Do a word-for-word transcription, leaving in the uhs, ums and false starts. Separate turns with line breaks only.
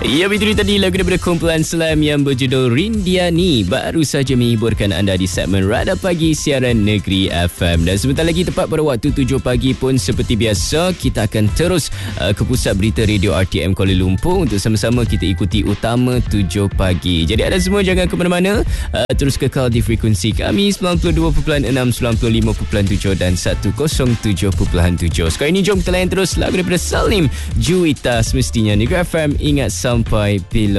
Ya, itu tadi lagu daripada kumpulan Slam yang berjudul Rindiani baru saja menghiburkan anda di segmen Radar Pagi Siaran Negeri F M. Dan sebentar lagi tepat pada waktu tujuh pagi pun seperti biasa kita akan terus uh, ke pusat berita Radio R T M Kuala Lumpur untuk sama-sama kita ikuti Utama tujuh pagi. Jadi anda semua jangan ke mana-mana, uh, terus kekal di frekuensi kami sembilan puluh dua perpuluhan enam, sembilan puluh lima perpuluhan tujuh dan seratus tujuh perpuluhan tujuh. Sekarang ini jom kita layan terus lagu daripada Salim Juwita semestinya Negeri F M. Ingat sampai bila